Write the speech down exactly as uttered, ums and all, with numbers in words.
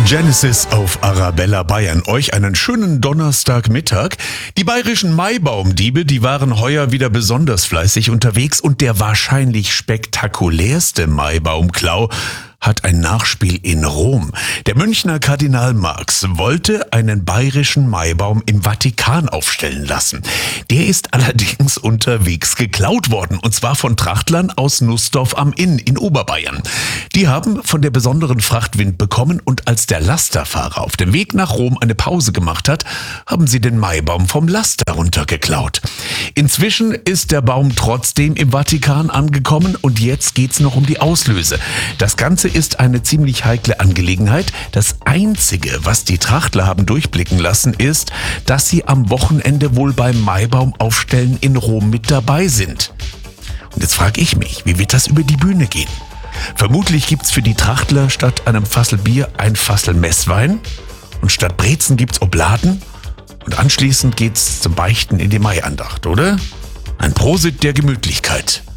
Genesis auf Arabella Bayern. Euch einen schönen Donnerstagmittag. Die bayerischen Maibaumdiebe, die waren heuer wieder besonders fleißig unterwegs und der wahrscheinlich spektakulärste Maibaumklau hat ein Nachspiel in Rom. Der Münchner Kardinal Marx wollte einen bayerischen Maibaum im Vatikan aufstellen lassen. Der ist allerdings unterwegs geklaut worden, und zwar von Trachtlern aus Nussdorf am Inn in Oberbayern. Die haben von der besonderen Fracht Wind bekommen, und als der Lasterfahrer auf dem Weg nach Rom eine Pause gemacht hat, haben sie den Maibaum vom Laster runtergeklaut. Inzwischen ist der Baum trotzdem im Vatikan angekommen, und jetzt geht's noch um die Auslöse. Das Ganze ist eine ziemlich heikle Angelegenheit. Das Einzige, was die Trachtler haben durchblicken lassen, ist, dass sie am Wochenende wohl beim Maibaumaufstellen in Rom mit dabei sind. Und jetzt frage ich mich, wie wird das über die Bühne gehen? Vermutlich gibt's für die Trachtler statt einem Fassel Bier ein Fassel Messwein, und statt Brezen gibt's Obladen, und anschließend geht's zum Beichten in die Maiandacht, oder? Ein Prosit der Gemütlichkeit.